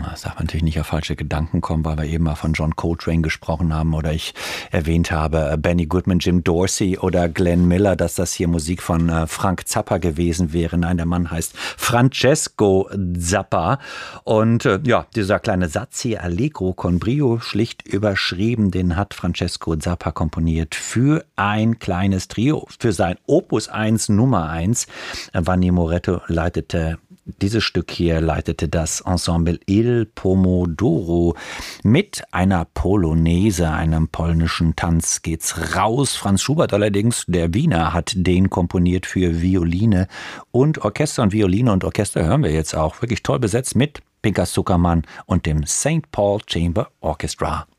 Das darf natürlich nicht auf falsche Gedanken kommen, weil wir eben mal von John Coltrane gesprochen haben oder ich erwähnt habe Benny Goodman, Jim Dorsey oder Glenn Miller, dass das hier Musik von Frank Zappa gewesen wäre. Nein, der Mann heißt Francesco Zappa. Und dieser kleine Satz hier, Allegro con brio, schlicht überschrieben, den hat Francesco Zappa komponiert für ein kleines Trio, für sein Opus 1 Nummer 1. Vanni Moretto leitete dieses Stück hier, leitete das Ensemble Il Pomodoro. Mit einer Polonaise, einem polnischen Tanz, geht's raus. Franz Schubert allerdings, der Wiener, hat den komponiert für Violine und Orchester. Und Violine und Orchester hören wir jetzt auch. Wirklich toll besetzt mit Pinkas Zuckermann und dem St. Paul Chamber Orchestra.